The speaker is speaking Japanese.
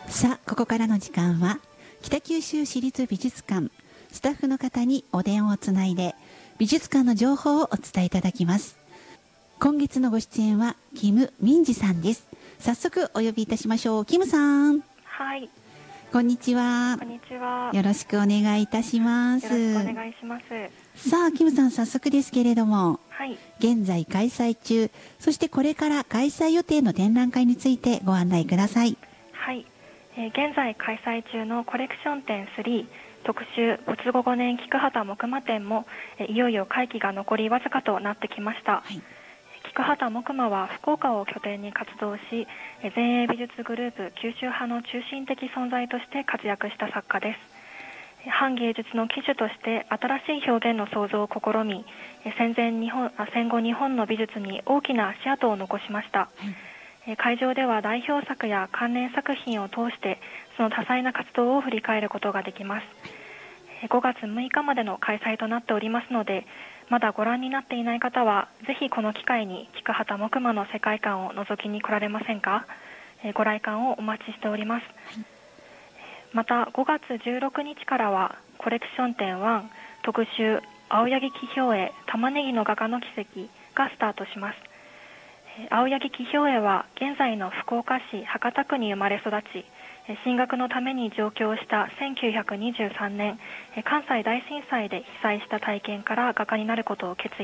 さあ、ここからの時間は北九州市立美術館スタッフの方にお電話をつないで美術館の情報をお伝えいただきます。今月のご出演はキム・ミンジさんです。早速お呼びいたしましょう。キムさん。 はい。 こんにちは。 こんにちは。 よろしくお願いいたします。 よろしくお願いします。 さあ、キムさん、早速ですけれども、 はい。 現在開催中、そしてこれから開催予定の展覧会についてご案内ください。 はい。現在開催中のコレクション展3特集没後5年菊畑木馬展もいよいよ会期が残りわずかとなってきました。はい、菊畑木馬は福岡を拠点に活動し、前衛美術グループ九州派の中心的存在として活躍した作家です。反芸術の旗手として新しい表現の創造を試み、戦後日本の美術に大きな足跡を残しました。はい、会場では代表作や関連作品を通してその多彩な活動を振り返ることができます。5月6日までの開催となっておりますので、まだご覧になっていない方はぜひこの機会に菊畑木馬の世界観を覗きに来られませんか。ご来館をお待ちしております。はい、また5月16日からはコレクション展1特集青柳紀兵衛玉ねぎの画家の奇跡がスタートします。青柳紀兵衛は現在の福岡市博多区に生まれ育ち、進学のために上京した1923年関西大震災で被災した体験から画家になることを決意